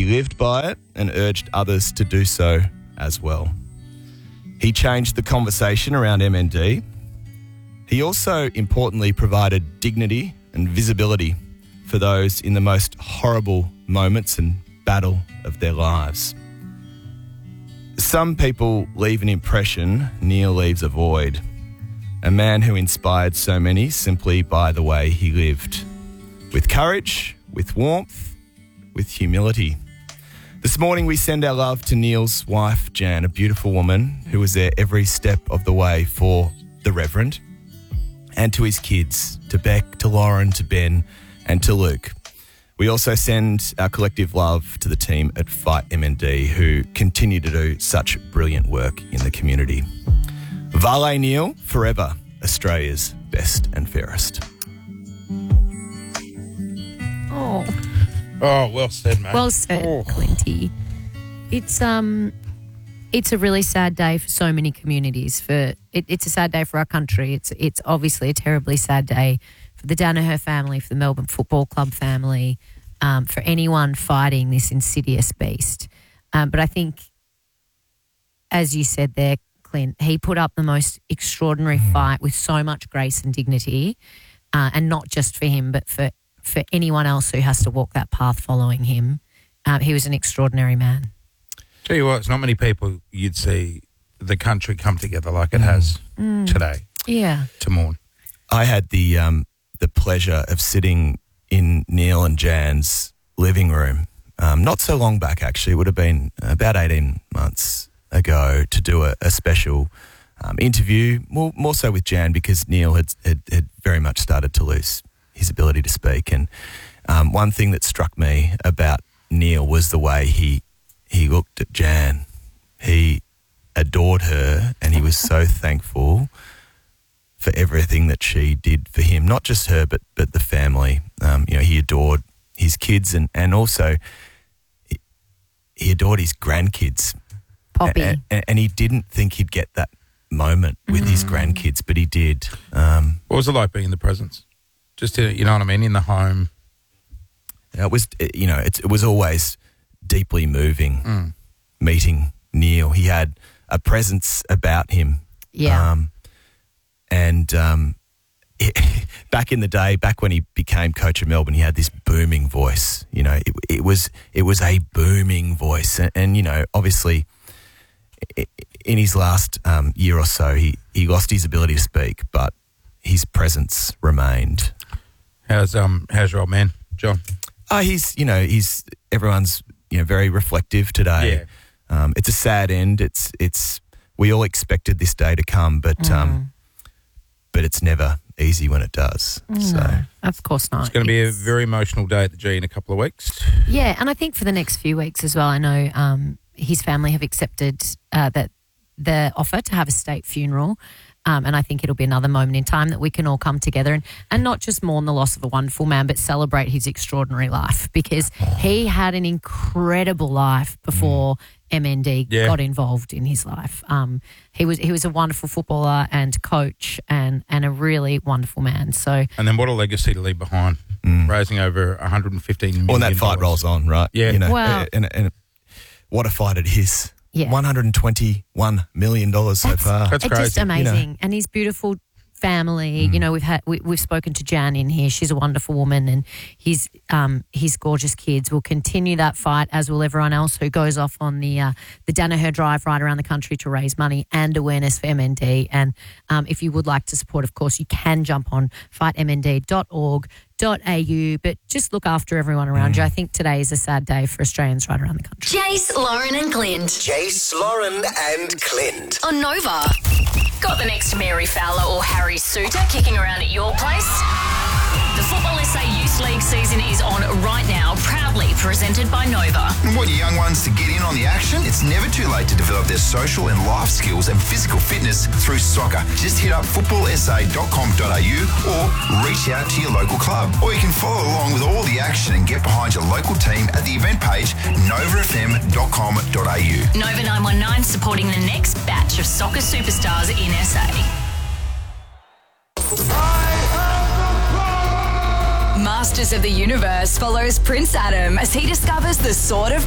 lived by it and urged others to do so as well. He changed the conversation around MND. He also importantly provided dignity and visibility for those in the most horrible moments and battle of their lives. Some people leave an impression, Neil leaves a void. A man who inspired so many simply by the way he lived. With courage, with warmth, with humility. This morning we send our love to Neil's wife, Jan, a beautiful woman who was there every step of the way for the Reverend, and to his kids, to Beck, to Lauren, to Ben, and to Luke. We also send our collective love to the team at Fight MND who continue to do such brilliant work in the community. Vale Neil, forever Australia's best and fairest. Oh, well said, mate. well said, Clinty. It's a really sad day for so many communities. It's a sad day for our country. It's obviously a terribly sad day for the Danaher family, for the Melbourne Football Club family, for anyone fighting this insidious beast. But I think, as you said there, Clint, he put up the most extraordinary fight with so much grace and dignity, and not just for him, but for anyone else who has to walk that path following him. He was an extraordinary man. Tell you what, it's not many people you'd see the country come together like it has today. Yeah. To mourn. I had the pleasure of sitting in Neil and Jan's living room not so long back, actually. It would have been about 18 months ago to do a special interview, more so with Jan, because Neil had very much started to lose his ability to speak. And one thing that struck me about Neil was the way he looked at Jan. He adored her and he was so thankful for everything that she did for him, not just her, but the family. He adored his kids and also he adored his grandkids. Poppy. And he didn't think he'd get that moment with his grandkids, but he did. What was it like being in the presence? Just to, you know what I mean, in the home? It was always deeply moving meeting Neil. He had a presence about him. Yeah. Back in the day, back when he became coach of Melbourne, he had this booming voice. You know, it was a booming voice, and obviously, in his last year or so, he lost his ability to speak, but his presence remained. How's your old man, John? He's everyone's very reflective today. Yeah. It's a sad end. It's we all expected this day to come, but it's never easy when it does. No, So of course not. It's going to be a very emotional day at the G in a couple of weeks. Yeah, and I think for the next few weeks as well, I know his family have accepted that the offer to have a state funeral. And I think it'll be another moment in time that we can all come together and not just mourn the loss of a wonderful man, but celebrate his extraordinary life, because he had an incredible life before MND got involved in his life. He was a wonderful footballer and coach and a really wonderful man. So, and then what a legacy to leave behind, raising over $115 million. well, and that fight rolls on, right? Yeah. And what a fight it is. Yeah. $121 million so far. That's it's crazy. just amazing. And his beautiful family, we've spoken to Jan in here. She's a wonderful woman, and his gorgeous kids will continue that fight, as will everyone else who goes off on the Danaher Drive right around the country to raise money and awareness for MND. And if you would like to support, of course, you can jump on fightmnd.org.au, but just look after everyone around you. I think today is a sad day for Australians right around the country. Jace, Lauren and Clint. Jace, Lauren and Clint. On Nova. Got the next Mary Fowler or Harry Suter kicking around at your place? The Football SA Youth League season is on right now, proudly presented by Nova. Want your young ones to get in on the action? It's never too late to develop their social and life skills and physical fitness through soccer. Just hit up footballsa.com.au or reach out to your local club. Or you can follow along with all the action and get behind your local team at the event page novafm.com.au. Nova 919 supporting the next batch of soccer superstars in SA. Masters of the Universe follows Prince Adam as he discovers the sword of